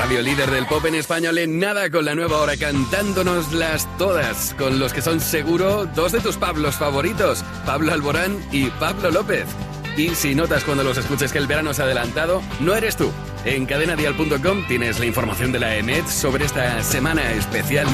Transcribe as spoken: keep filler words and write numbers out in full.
Radio líder del pop en español en nada, con la nueva hora cantándonoslas todas, con los que son seguro dos de tus Pablos favoritos, Pablo Alborán y Pablo López. Y si notas cuando los escuches que el verano se ha adelantado, no eres tú. En cadena dial punto com tienes la información de la EMET sobre esta semana especial.